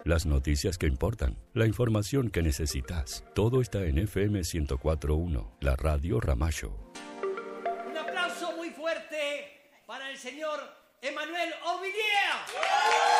Las noticias que importan, la información que necesitas. Todo está en FM 104.1, la radio Ramallo. Un aplauso muy fuerte para el señor Emmanuel Auvillier.